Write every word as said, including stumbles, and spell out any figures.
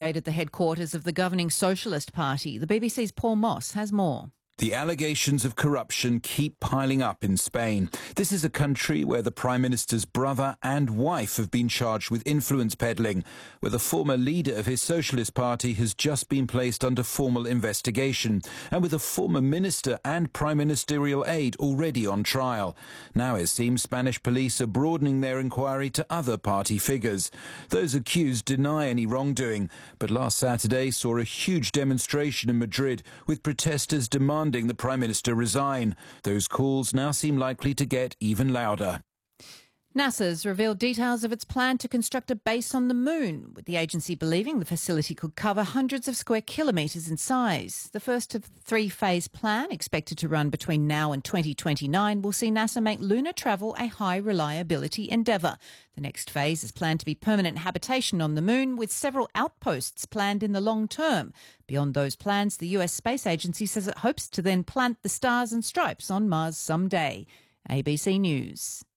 raided the headquarters of the governing Socialist Party. The B B C's Paul Moss has more. The allegations of corruption keep piling up in Spain. This is a country where the Prime Minister's brother and wife have been charged with influence peddling, where the former leader of his Socialist Party has just been placed under formal investigation, and with a former minister and prime ministerial aide already on trial. Now it seems Spanish police are broadening their inquiry to other party figures. Those accused deny any wrongdoing, but last Saturday saw a huge demonstration in Madrid with protesters demanding the Prime Minister resign. Those calls now seem likely to get even louder. NASA's revealed details of its plan to construct a base on the moon, with the agency believing the facility could cover hundreds of square kilometres in size. The first of the three-phase plan, expected to run between now and twenty twenty-nine, will see NASA make lunar travel a high-reliability endeavour. The next phase is planned to be permanent habitation on the moon, with several outposts planned in the long term. Beyond those plans, the U S Space Agency says it hopes to then plant the stars and stripes on Mars someday. A B C News.